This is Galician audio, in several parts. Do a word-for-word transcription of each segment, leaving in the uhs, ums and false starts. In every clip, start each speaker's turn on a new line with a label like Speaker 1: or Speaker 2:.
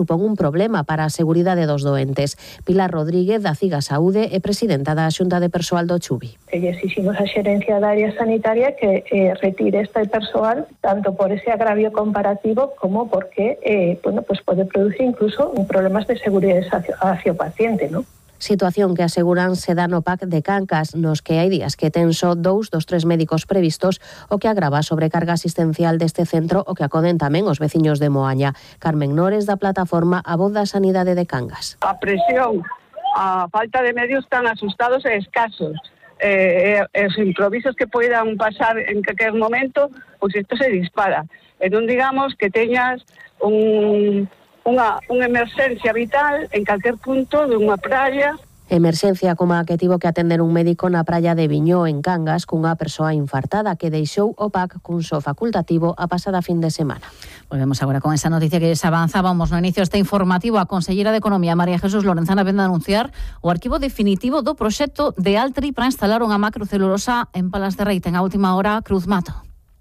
Speaker 1: supón un problema para a seguridade dos doentes. Pilar Rodríguez, da CIGA Saúde, é presidenta da Xunta de Persoal do Chubi.
Speaker 2: E exiximos a xerencia da área sanitaria que eh, retire este persoal tanto por ese agravio comparativo como porque eh, bueno, pues pode producir incluso problemas de seguridade hacia o paciente, ¿no?
Speaker 1: Situación que aseguran se dá no P A C de Cangas, nos que hai días que ten só dous dos tres médicos previstos, o que agrava a sobrecarga asistencial deste centro, o que acoden tamén os veciños de Moaña. Carmen Nores, da plataforma A Voz da Sanidade de Cangas.
Speaker 3: A presión, a falta de medios tan asustados e escasos, eh, eh, os improvisos que poidan pasar en calquer momento, pois isto se dispara. E non digamos que teñas un... Unha, unha emerxencia vital en calquer punto dunha praia.
Speaker 1: Emerxencia como a que tivo que atender un médico na praia de Viñó, en Cangas, cunha persoa infartada que deixou o P A C cun só facultativo a pasada fin de semana.
Speaker 4: Volvemos agora con esa noticia que se avanzábamos no inicio este informativo. A conselleira de Economía, María Jesús Lorenzana, vende a anunciar o arquivo definitivo do proxecto de Altri para instalar unha macrocelulosa en Palas de Rei. Ten a última hora Cruz Mato.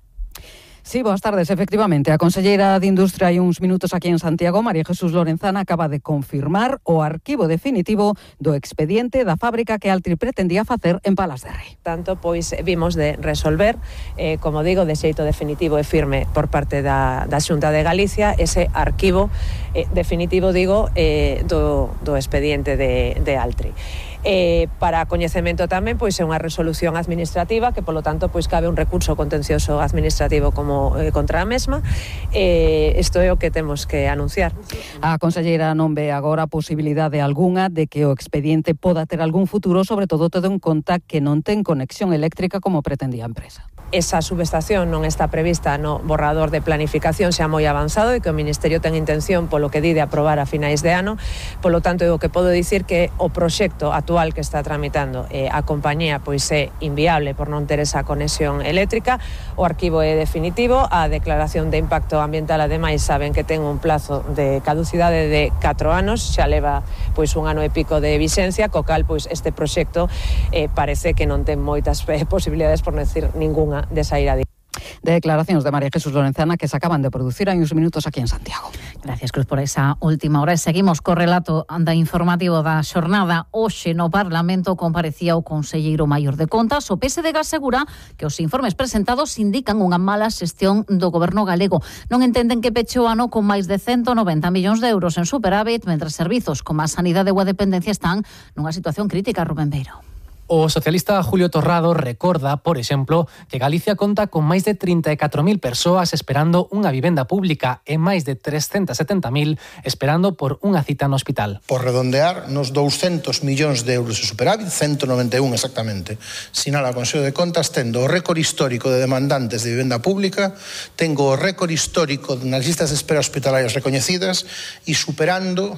Speaker 5: Sí, boas tardes. Efectivamente, a conselleira de Industria hai uns minutos aquí en Santiago, María Jesús Lorenzana, acaba de confirmar o arquivo definitivo do expediente da fábrica que Altri pretendía facer en Palas de Rei.
Speaker 6: Tanto, pois, vimos de resolver, eh, como digo, de xeito definitivo e firme por parte da, da Xunta de Galicia ese arquivo eh, definitivo, digo, eh, do, do expediente de, de Altri. Eh, para coñecemento tamén, pois é unha resolución administrativa que, polo tanto, pois cabe un recurso contencioso administrativo como eh, contra a mesma. Eh, isto é o que temos que anunciar.
Speaker 5: A conselleira non ve agora posibilidade algunha de que o expediente poda ter algún futuro, sobre todo todo en conta que non ten conexión eléctrica como pretendía a empresa.
Speaker 6: Esa subestación non está prevista no borrador de planificación xa moi avanzado e que o Ministerio ten intención, polo que di, de aprobar a finais de ano. Polo tanto, o que podo dicir que o proxecto actual que está tramitando eh, a compañía pois é inviable por non ter esa conexión eléctrica. O arquivo é definitivo, a declaración de impacto ambiental, ademais, saben que ten un plazo de caducidade de catro anos, xa leva pois un ano e pico de vixencia, co cal pois este proxecto eh, parece que non ten moitas eh, posibilidades, por non decir ninguna, de sair a día.
Speaker 5: Declaracións de María Jesús Lorenzana que se acaban de producir hai uns minutos aquí en Santiago.
Speaker 4: Gracias, Cruz, por esa última hora. E seguimos co relato da informativo da xornada. Hoxe no Parlamento comparecía o conselleiro maior de Contas. O P S D G asegura que os informes presentados indican unha mala xestión do goberno galego. Non entenden que peche o ano con máis de ciento noventa millóns de euros en superávit, mentre servizos como a sanidade ou a dependencia están nunha situación crítica. Rubén Beiro.
Speaker 7: O socialista Julio Torrado recorda, por exemplo, que Galicia conta con máis de trinta e catro mil persoas esperando unha vivenda pública e máis de trescentos e setenta mil esperando por unha cita no hospital.
Speaker 8: Por redondear, nos douscentos millóns de euros de superávit, ciento noventa e un exactamente, sinala o Consello de Contas, tendo o récord histórico de demandantes de vivenda pública, tengo o récord histórico nas listas de espera hospitalarias recoñecidas e superando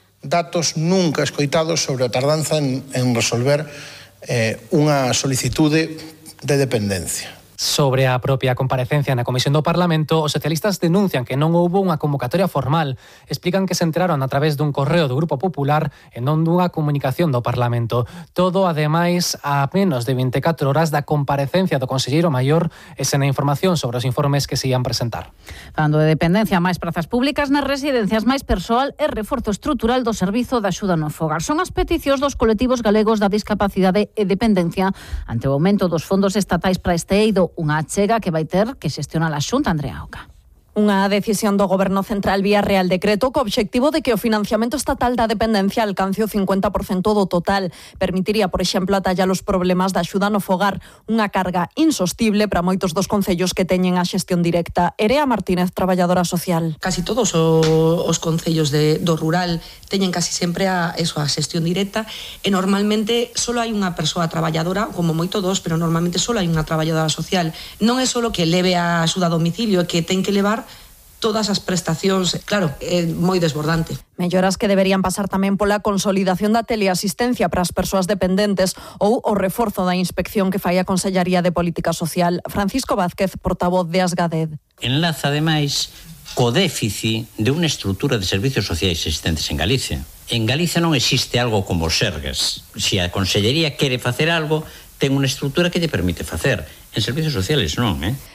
Speaker 8: datos nunca escoitados sobre a tardanza en, en resolver Eh, unha solicitude de dependencia.
Speaker 7: Sobre a propia comparecencia na Comisión do Parlamento, os socialistas denuncian que non houbo unha convocatoria formal. Explican que se enteraron a través dun correo do Grupo Popular e non dunha comunicación do Parlamento. Todo, ademais, a menos de vinte e catro horas da comparecencia do conselleiro maior e sen a información sobre os informes que se ian presentar.
Speaker 4: Falando de dependencia, máis prazas públicas nas residencias, máis persoal e reforzo estrutural do servizo de axuda no fogar. Son as peticións dos colectivos galegos da discapacidade e dependencia ante o aumento dos fondos estatais para este eido, unha achega que vai ter que xestionar a Xunta. Andrea Oca.
Speaker 9: Unha decisión do Goberno Central vía Real Decreto co obxectivo de que o financiamento estatal da dependencia alcance o cincuenta por cento do total. Permitiría, por exemplo, atallar os problemas da axuda no fogar, unha carga insostible para moitos dos concellos que teñen a xestión directa. Erea Martínez, traballadora social.
Speaker 10: Casi todos os concellos de, do rural teñen casi sempre a, eso, a xestión directa e normalmente só hai unha persoa traballadora, como moito dos, pero normalmente só hai unha traballadora social. Non é só que leve a axuda a domicilio, é que ten que levar todas as prestacións, claro, é moi desbordante.
Speaker 9: Melloras que deberían pasar tamén pola consolidación da teleasistencia para as persoas dependentes ou o reforzo da inspección que fai a Consellería de Política Social. Francisco Vázquez, portavoz de Asgaded.
Speaker 11: Enlaza, ademais, co déficit de unha estrutura de servicios sociais existentes en Galicia. En Galicia non existe algo como os Sergas. Se a Consellería quere facer algo, ten unha estrutura que lle permite facer. En servicios sociales non, eh?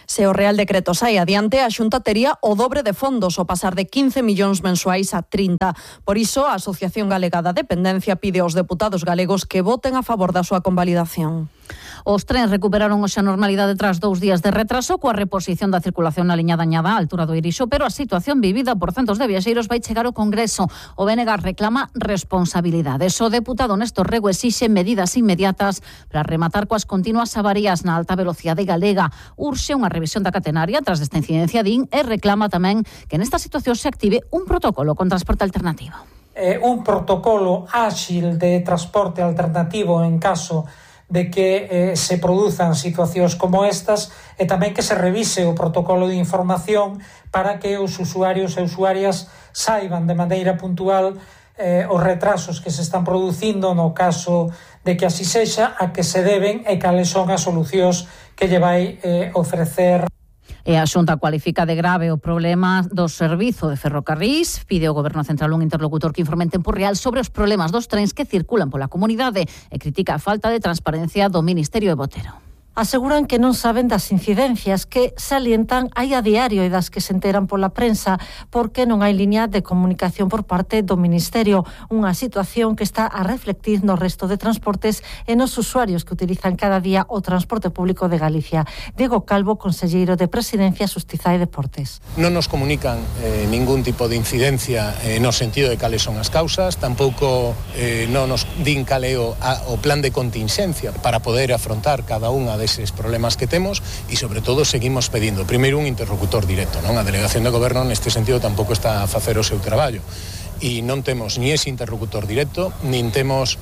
Speaker 9: Se o Real Decreto sai adiante, a Xunta tería o dobre de fondos, o pasar de quince millóns mensuais a trinta. Por iso, a Asociación Galega da Dependencia pide aos deputados galegos que voten a favor da súa convalidación.
Speaker 4: Os trens recuperaron hoxe a normalidade tras dous días de retraso coa reposición da circulación na liña dañada á altura do Irixo, pero a situación vivida por centos de viaxeiros vai chegar ao Congreso. O B N G reclama responsabilidades. O deputado Néstor Rego exixe medidas inmediatas para rematar coas continuas avarías na alta velocidade galega. Urxe unha revisión da catenaria tras esta incidencia, din, e reclama tamén que nesta situación se active un protocolo con transporte alternativo.
Speaker 12: Eh, un protocolo áxil de transporte alternativo en caso de que eh, se produzan situacións como estas, e tamén que se revise o protocolo de información para que os usuarios e usuarias saiban de maneira puntual eh, os retrasos que se están producindo no caso de que así sexa, a que se deben e cales son as solucións que lle vai eh, ofrecer.
Speaker 4: E a Xunta cualifica de grave o problema do servizo de ferrocarrís, pide ao Goberno Central un interlocutor que informe en tempo real sobre os problemas dos trens que circulan pola comunidade e critica a falta de transparencia do Ministerio de Botero.
Speaker 13: Aseguran que non saben das incidencias que salientan hai a diario e das que se enteran pola prensa porque non hai línea de comunicación por parte do Ministerio, unha situación que está a reflectir no resto de transportes e nos usuarios que utilizan cada día o transporte público de Galicia. Diego Calvo, conselleiro de Presidencia, Xustiza e Deportes.
Speaker 14: Non nos comunican eh, ningún tipo de incidencia eh, no sentido de cales son as causas, tampouco eh, non nos din cale o, a, o plan de contingencia para poder afrontar cada unha deses problemas que temos e, sobre todo, seguimos pedindo primeiro un interlocutor directo, non? A Delegación de Goberno neste sentido tampouco está a facer o seu traballo e non temos ni ese interlocutor directo, nin temos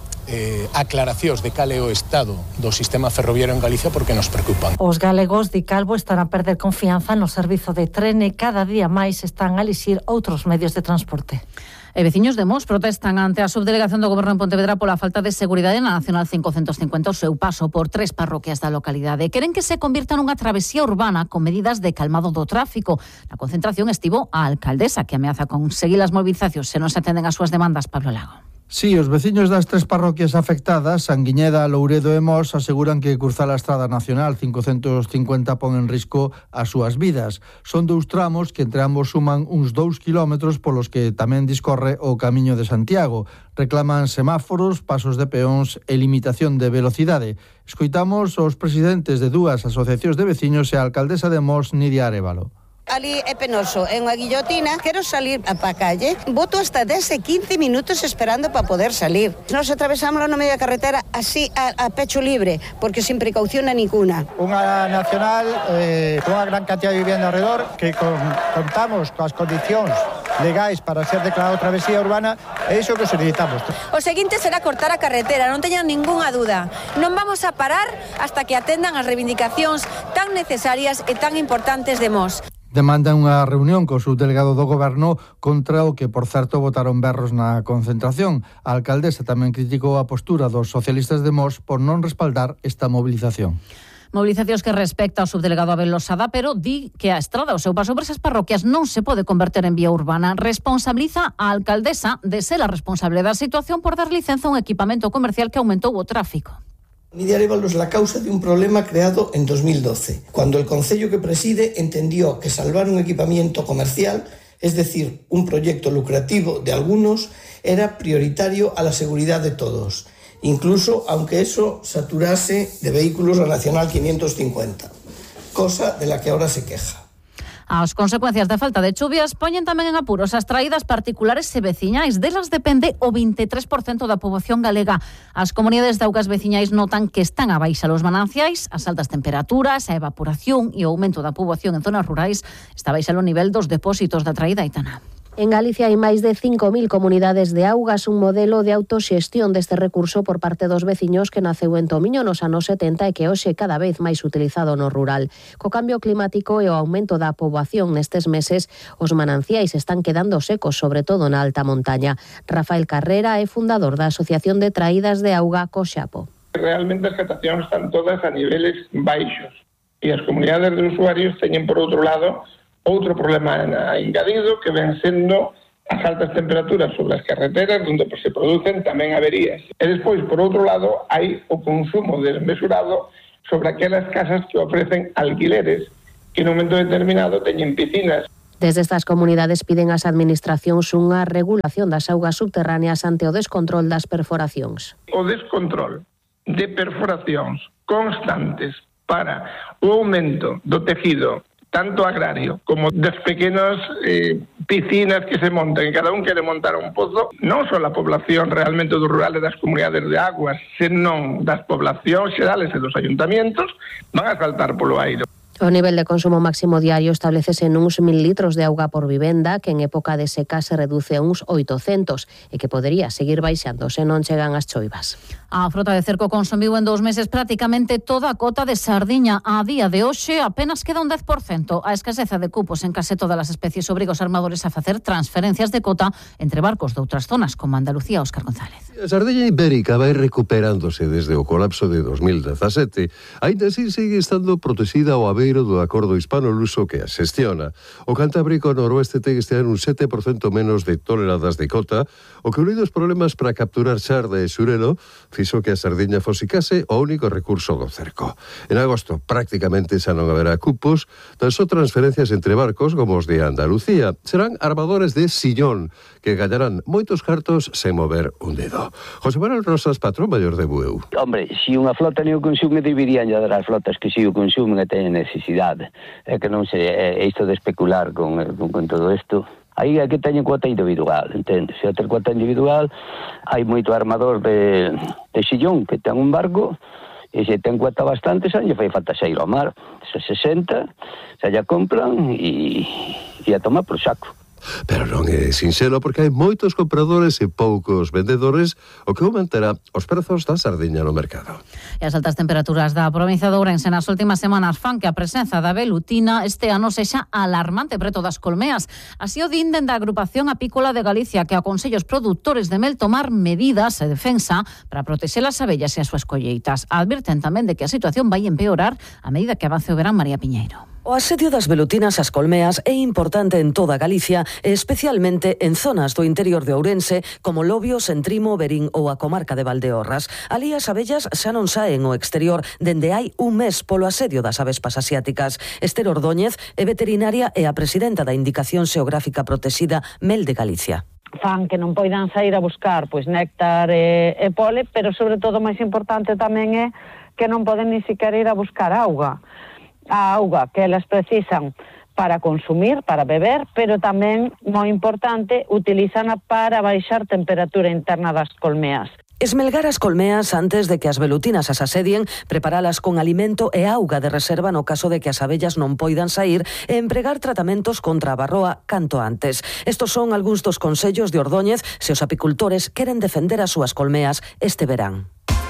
Speaker 14: eh, aclaracións de cal é o estado do sistema ferroviario en Galicia porque nos preocupan.
Speaker 13: Os galegos, di Calvo, están a perder confianza no servizo de tren e cada día máis están a elixir outros medios de transporte.
Speaker 4: E veciños de Mos protestan ante a subdelegación do Goberno en Pontevedra pola falta de seguridade na Nacional cincocentos cincuenta o seu paso por tres parroquias da localidade. Queren que se convirta nunha travesía urbana con medidas de calmado do tráfico. Na concentración estivo a alcaldesa, que ameaza con seguir as movilizacións se non se atenden as súas demandas. Pablo Lago.
Speaker 15: Sí, os veciños das tres parroquias afectadas, Sanguiñeda, Louredo e Mos, aseguran que cruzar a Estrada Nacional cincocentos cincuenta pon en risco as súas vidas. Son dous tramos que entre ambos suman uns dous kilómetros polos que tamén discorre o Camiño de Santiago. Reclaman semáforos, pasos de peóns e limitación de velocidade. Escoitamos os presidentes de dúas asociacións de veciños e a alcaldesa de Mos, Nidia Arévalo.
Speaker 16: Ali é penoso, é unha guillotina, quero salir a pa calle, boto hasta dez e quince minutos esperando para poder salir. Nos atravesamos no medio da carretera así a, a pecho libre, porque sin precaución a ninguna.
Speaker 17: Unha nacional eh, con unha gran cantidad de vivienda alrededor que con, contamos coas condicións legais para ser declarado travesía urbana, é iso que solicitamos.
Speaker 18: O seguinte será cortar a carretera, non teñan ningunha duda. Non vamos a parar hasta que atendan as reivindicacións tan necesarias e tan importantes de Mos.
Speaker 15: Demandan unha reunión co subdelegado do Goberno contra o que, por certo, votaron berros na concentración. A alcaldesa tamén criticou a postura dos socialistas de Mos por non respaldar esta movilización.
Speaker 4: Movilizacións que respecta ao subdelegado Abel Losada, pero di que a estrada, o seu paso por esas parroquias, non se pode converter en vía urbana. Responsabiliza a alcaldesa de ser a responsable da situación por dar licenza a un equipamento comercial que aumentou o tráfico.
Speaker 19: Nidia Arévalo es la causa de un problema creado en dos mil doce, cuando el concello que preside entendió que salvar un equipamiento comercial, es decir, un proyecto lucrativo de algunos, era prioritario a la seguridad de todos, incluso aunque eso saturase de vehículos la Nacional quinientos cincuenta, cosa de la que ahora se queja.
Speaker 4: As consecuencias da falta de chuvias poñen tamén en apuros as traídas particulares e veciñais. Delas depende o vinte e tres por cento da poboación galega. As comunidades de augas veciñais notan que están a baixa os mananciais, as altas temperaturas, a evaporación e o aumento da poboación en zonas rurais está a baixar o nivel dos depósitos da traída Aitana.
Speaker 1: En Galicia hai máis de cinco mil comunidades de augas, un modelo de autoxestión deste recurso por parte dos veciños que naceu en Tomiño nos anos setenta e que hoxe cada vez máis utilizado no rural. Co cambio climático e o aumento da poboación nestes meses, os mananciais están quedando secos, sobre todo na alta montaña. Rafael Carrera é fundador da Asociación de Traídas de Auga Coxapo.
Speaker 20: Realmente as captacións están todas a niveles baixos e as comunidades de usuarios teñen, por outro lado, outro problema engadido que ven sendo as altas temperaturas sobre as carreteras onde se producen tamén averías. E despois, por outro lado, hai o consumo desmesurado sobre aquelas casas que ofrecen alquileres que nun momento determinado teñen piscinas.
Speaker 1: Desde estas comunidades piden ás administracións unha regulación das augas subterráneas ante o descontrol das perforacións.
Speaker 20: O descontrol de perforacións constantes para o aumento do tejido tanto agrario como das pequenas eh, piscinas que se montan, e cada un quere montar un pozo, non só a población realmente do rural e das comunidades de aguas, senón das poblacións xerales e dos ayuntamientos, van a saltar polo aire.
Speaker 1: O nivel de consumo máximo diario establecese nuns mil litros de auga por vivenda, que en época de seca se reduce a uns oitocentos e que podería seguir baixando se non chegan as choivas.
Speaker 4: A frota de cerco consumiu en dous meses prácticamente toda a cota de sardiña. A día de hoxe apenas queda un dez por cento. A escaseza de cupos en case todas as especies obriga os armadores a facer transferencias de cota entre barcos de outras zonas, como Andalucía. Óscar González.
Speaker 21: A sardiña ibérica vai recuperándose desde o colapso de dos mil dezasete. Ainda así sigue estando protexida ao habeiro do acordo hispano-luso que a xestiona. O Cantábrico noroeste ten este ano un sete por cento menos de toneladas de cota, o que unidos problemas para capturar xarda e xurelo fixo que a sardiña fosicase o único recurso do cerco. En agosto prácticamente xa non haberá cupos, tan só transferencias entre barcos como os de Andalucía. Serán armadores de sillón que gañarán moitos cartos sen mover un dedo. José Manuel Rosas, patrón maior de Bueu.
Speaker 22: Hombre, se si unha flota non o consume, deberían ya dar as flotas que si o consumen e teñen necesidade. É que non se é isto de especular con, con, con todo isto. Aí é que teñen cuota individual, entende? Se ter cuota individual, hai moito armador de, de sillón que ten un barco, e se ten cuota bastante, xa lle fai falta xa ir ao mar. Se sesenta, xa lla compran e, e a tomar por saco.
Speaker 21: Pero non é sinxelo porque hai moitos compradores e poucos vendedores, o que aumentará os prezos da sardiña no mercado.
Speaker 4: E as altas temperaturas da provincia de Ourense nas últimas semanas fan que a presenza da velutina este ano sexa alarmante preto das colmeas. Así o din dende a Agrupación Apícola de Galicia, que aconsella os produtores de mel tomar medidas de defensa para protexer as abellas e as súas colleitas. Advirten tamén de que a situación vai empeorar a medida que avance o verán. María Piñeiro.
Speaker 23: O asedio das velutinas ás colmeas é importante en toda Galicia e especialmente en zonas do interior de Ourense como Lobio, Sentrimo, Verín ou a comarca de Valdeorras. Alí as abellas xa non saen ao exterior dende hai un mes polo asedio das avespas asiáticas. Ester Ordóñez é veterinaria e a presidenta da Indicación Xeográfica Protexida Mel de Galicia.
Speaker 24: Fan que non poidan sair a buscar pois néctar e, e pole, pero sobre todo o máis importante tamén é que non poden ni siquiera ir a buscar auga. A auga que elas precisan para consumir, para beber, pero tamén, moi importante, utilizana para baixar temperatura interna das colmeas.
Speaker 23: Esmelgar as colmeas antes de que as velutinas as asedien, preparalas con alimento e auga de reserva no caso de que as abellas non poidan sair e empregar tratamentos contra a varroa canto antes. Estos son algúns dos consellos de Ordóñez se os apicultores queren defender as súas colmeas este verán.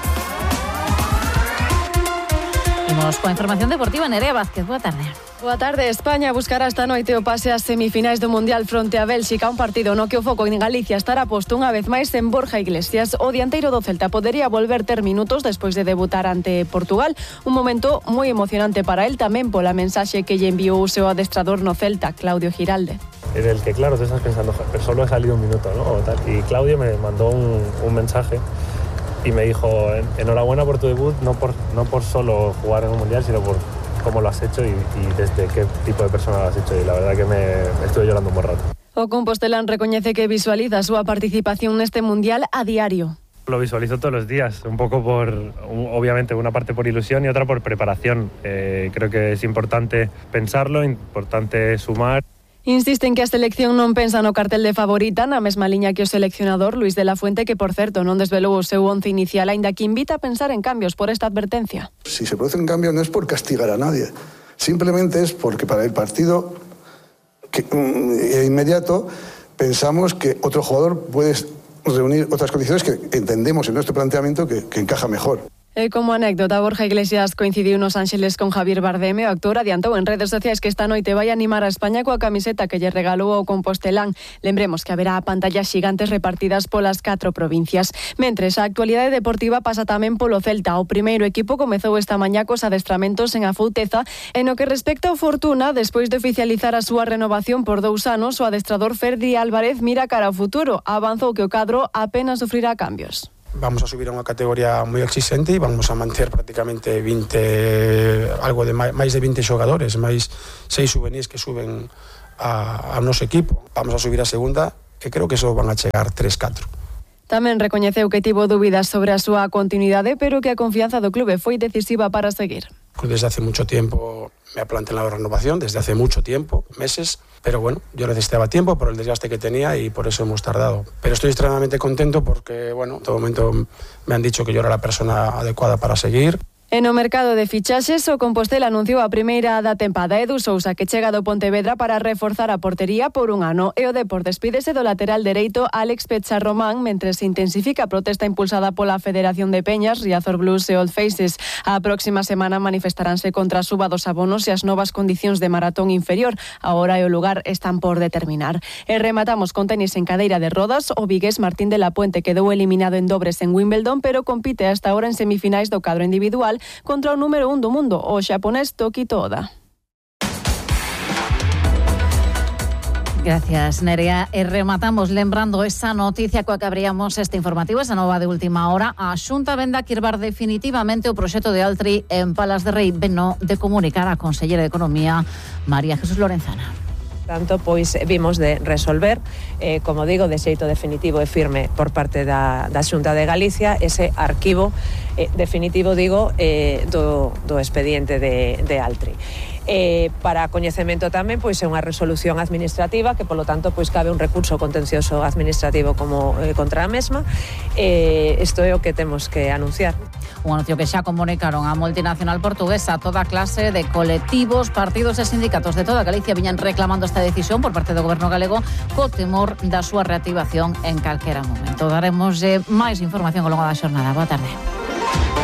Speaker 4: Imos coa información deportiva. Nerea Vázquez, boa tarde.
Speaker 25: Boa tarde. España buscará esta noite o pase ás semifinais do Mundial fronte a Bélxica, un partido no que o foco en Galicia estará posto unha vez máis en Borja Iglesias. O dianteiro do Celta podería volver ter minutos despois de debutar ante Portugal, un momento moi emocionante para él tamén pola mensaxe que lle enviou o seu adestrador no Celta, Claudio Giralde.
Speaker 26: En el que claro, te estás pensando, pero solo he salido un minuto, ¿no? O tal. Y Claudio me mandó un, un mensaje y me dijo, enhorabuena por tu debut, no por, no por solo jugar en un mundial, sino por cómo lo has hecho y, y desde qué tipo de persona lo has hecho. Y la verdad que me, me estuve llorando un buen rato.
Speaker 25: O compostelán recoñece que visualiza a súa participación neste mundial a diario.
Speaker 26: Lo visualizo todos los días, un poco por, obviamente, una parte por ilusión y otra por preparación. Eh, creo que es importante pensarlo, importante sumar.
Speaker 25: Insisten que a selección non pensa no cartel de favorita, na mesma liña que o seleccionador Luis de la Fuente, que por certo non desvelou o seu once inicial, aínda que invita a pensar en cambios por esta advertencia.
Speaker 27: Si se produce un cambio no es por castigar a nadie, simplemente es porque para el partido que, um, inmediato pensamos que otro jugador puede reunir otras condiciones que entendemos en nuestro planteamiento que, que encaja mejor.
Speaker 25: E como anécdota, Borja Iglesias coincidiu nos Ángeles con Javier Bardem e o actor adiantou en redes sociais que esta noite vai animar a España coa camiseta que lle regalou o compostelán. Lembremos que haberá pantallas xigantes repartidas polas catro provincias. Mentres, a actualidade deportiva pasa tamén polo Celta. O primeiro equipo comezou esta mañá cos adestramentos en Afouteza. En o que respecta ao Fortuna, despois de oficializar a súa renovación por dous anos, o adestrador Ferdi Álvarez mira cara ao futuro. Avanzou que o cadro apenas sufrirá cambios.
Speaker 2: vamos a subir a unha categoría moi exigente e vamos a manter prácticamente vinte, algo de máis de vinte xogadores, máis seis juvenis que suben a, a noso equipo. Vamos a subir a segunda e creo que só van a chegar tres, catro.
Speaker 25: Tamén recoñeceu que tivo dúbidas sobre a súa continuidade, pero que a confianza do clube foi decisiva para seguir.
Speaker 2: Desde hace mucho tiempo me ha planteado la renovación, desde hace mucho tiempo, meses, pero bueno, yo necesitaba tiempo por el desgaste que tenía y por eso hemos tardado. Pero estoy extremadamente contento porque, bueno, en todo momento me han dicho que yo era la persona adecuada para seguir.
Speaker 25: E no mercado de fichaxes, o Compostela anunciou a primeira da tempada Edu Sousa, que chega do Pontevedra para reforzar a portería por un ano. E o Depor despídese do lateral dereito Alex Pecharromán, mentres se intensifica a protesta impulsada pola Federación de Peñas, Riazor Blues e Old Faces. A próxima semana manifestaránse contra a suba dos abonos e as novas condicións de maratón inferior. A hora e o lugar están por determinar. E rematamos con tenis en cadeira de rodas. O vigués Martín de la Puente quedou eliminado en dobres en Wimbledon, pero compite hasta ahora en semifinais do cadro individual contra o número un do mundo, o xaponés Toki Toda.
Speaker 4: Gracias, Nerea. E rematamos lembrando esa noticia coa que abríamos este informativo, esa nova de última hora. A Xunta vende a quirvar definitivamente o proxecto de Altri en Palas de Rei, veno de comunicar a conselleira de Economía, María Jesús Lorenzana.
Speaker 3: Tanto, pois vimos de resolver, eh, como digo, de xeito definitivo e firme por parte da, da Xunta de Galicia ese arquivo eh, definitivo, digo, eh, do, do expediente de, de Altri. Eh, para coñecemento tamén, pois é unha resolución administrativa que, polo tanto, pois cabe un recurso contencioso administrativo como eh, contra a mesma. Eh, isto é o que temos que anunciar.
Speaker 4: Un anuncio que xa comunicaron a multinacional portuguesa. Toda clase de colectivos, partidos e sindicatos de toda Galicia viñan reclamando esta decisión por parte do goberno galego co temor da súa reactivación en calquera momento. Daremos eh, máis información ao longo da xornada. Boa tarde.